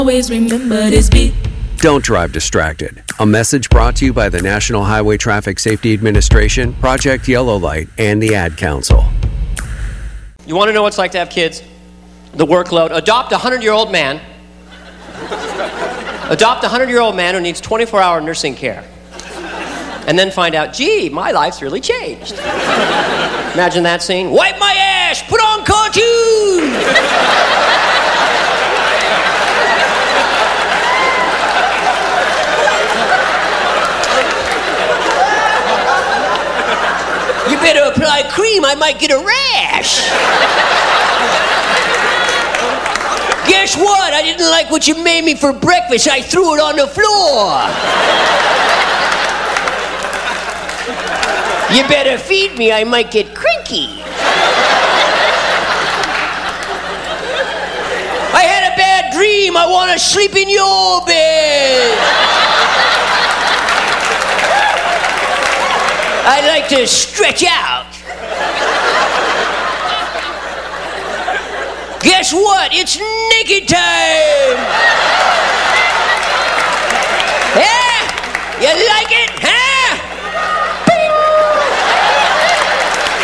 Always remember this beat. Don't drive distracted. A message brought to you by the National Highway Traffic Safety Administration, Project Yellow Light, and the Ad Council. You want to know what it's like to have kids? The workload. Adopt a 100-year-old man. Adopt a 100-year-old man who needs 24-hour nursing care. And then find out, gee, my life's really changed. Imagine that scene. Wipe my ass! Put on cartoon! You better apply cream, I might get a rash. Guess what? I didn't like what you made me for breakfast. I threw it on the floor. You better feed me, I might get cranky. I had a bad dream. I want to sleep in your bed. I like to stretch out. Guess what? It's naked time. Yeah? You like it?